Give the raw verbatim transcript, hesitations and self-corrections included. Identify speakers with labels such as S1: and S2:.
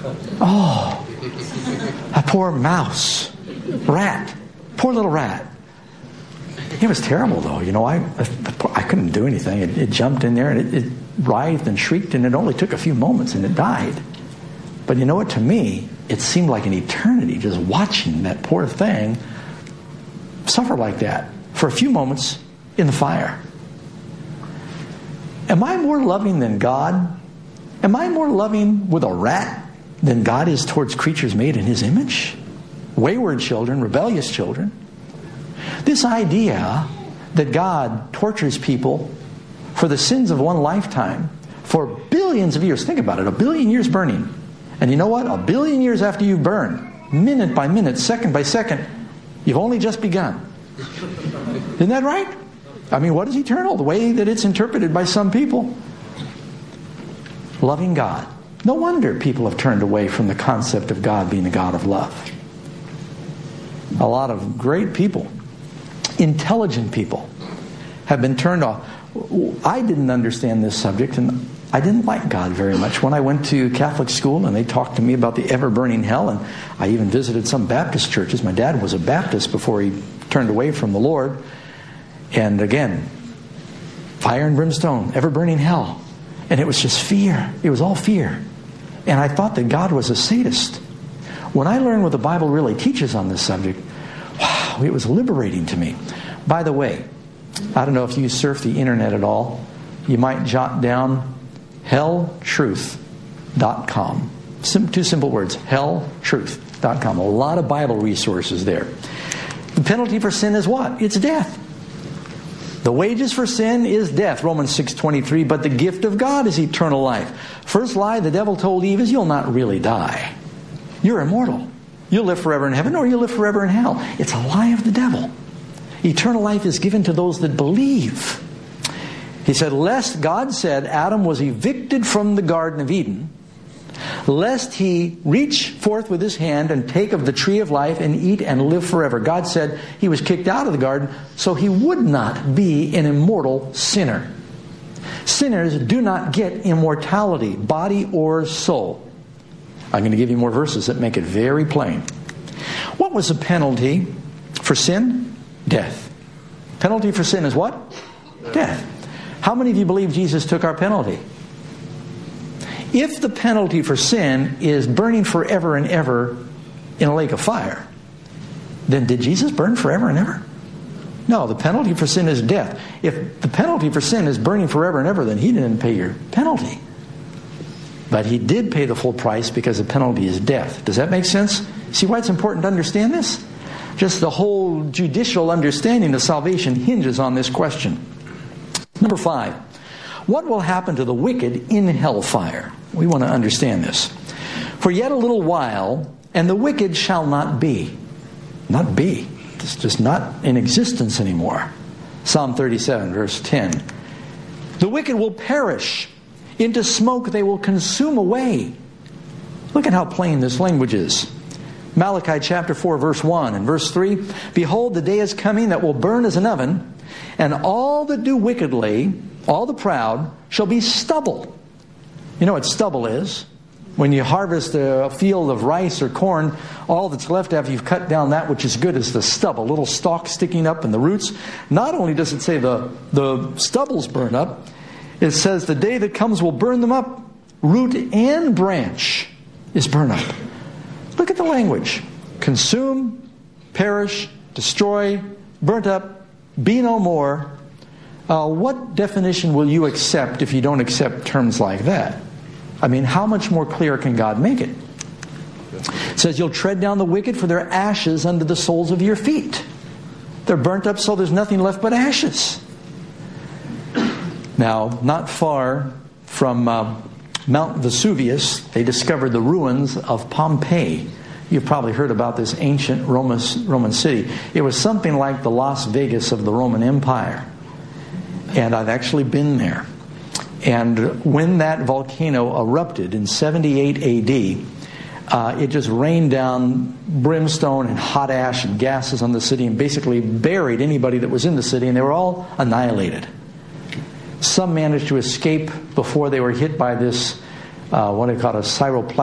S1: Oh, a poor mouse, rat, poor little rat. It was terrible, though. You know, I I couldn't do anything. It, it jumped in there, and it, it writhed and shrieked, and it only took a few moments, and it died. But you know what? To me, it seemed like an eternity just watching that poor thing suffer like that for a few moments in the fire. Am I more loving than God? Am I more loving with a rat than God is towards creatures made in His image? Wayward children, rebellious children. This idea that God tortures people for the sins of one lifetime for billions of years. Think about it, a billion years burning. And you know what? A billion years after you burn, minute by minute, second by second, you've only just begun. Isn't that right? I mean, what is eternal? The way that it's interpreted by some people. Loving God. No wonder people have turned away from the concept of God being a God of love. A lot of great people, intelligent people, have been turned off. I didn't understand this subject, and I didn't like God very much. When I went to Catholic school and they talked to me about the ever-burning hell, and I even visited some Baptist churches. My dad was a Baptist before he turned away from the Lord. And again, fire and brimstone, ever-burning hell. And it was just fear. It was all fear. And I thought that God was a sadist. When I learned what the Bible really teaches on this subject, wow, it was liberating to me. By the way, I don't know if you surf the internet at all. You might jot down hell truth dot com. Sim- two simple words, hell truth dot com. A lot of Bible resources there. The penalty for sin is what? It's death. The wages for sin is death, Romans six twenty-three, but the gift of God is eternal life. First lie the devil told Eve is you'll not really die. You're immortal. You'll live forever in heaven or you'll live forever in hell. It's a lie of the devil. Eternal life is given to those that believe. He said, lest, God said, Adam was evicted from the Garden of Eden, lest he reach forth with his hand and take of the tree of life and eat and live forever. God said he was kicked out of the garden so he would not be an immortal sinner. Sinners do not get immortality, body or soul. I'm going to give you more verses that make it very plain. What was the penalty for sin? Death. Penalty for sin is what? Death. How many of you believe Jesus took our penalty? If the penalty for sin is burning forever and ever in a lake of fire, then did Jesus burn forever and ever? No, the penalty for sin is death. If the penalty for sin is burning forever and ever, then He didn't pay your penalty. But He did pay the full price because the penalty is death. Does that make sense? See why it's important to understand this? Just the whole judicial understanding of salvation hinges on this question. Number five, what will happen to the wicked in hellfire? We want to understand this. For yet a little while, and the wicked shall not be. Not be. It's just not in existence anymore. Psalm thirty-seven, verse ten. The wicked will perish. Into smoke they will consume away. Look at how plain this language is. Malachi chapter four, verse one and verse three. Behold, the day is coming that will burn as an oven, and all that do wickedly, all the proud, shall be stubble. You know what stubble is? When you harvest a field of rice or corn, all that's left after you've cut down that which is good is the stubble, little stalk sticking up and the roots. Not only does it say the, the stubbles burn up, it says the day that comes will burn them up. Root and branch is burn up. Look at the language. Consume, perish, destroy, burnt up, be no more. Uh, what definition will you accept if you don't accept terms like that? I mean, how much more clear can God make it? It says you'll tread down the wicked for their ashes under the soles of your feet. They're burnt up so there's nothing left but ashes. Now, not far from uh, Mount Vesuvius, they discovered the ruins of Pompeii. You've probably heard about this ancient Roman, Roman city. It was something like the Las Vegas of the Roman Empire. And I've actually been there. And when that volcano erupted in seventy-eight A D, uh, it just rained down brimstone and hot ash and gases on the city and basically buried anybody that was in the city, and they were all annihilated. Some managed to escape before they were hit by this, uh, what they call a cyroplastic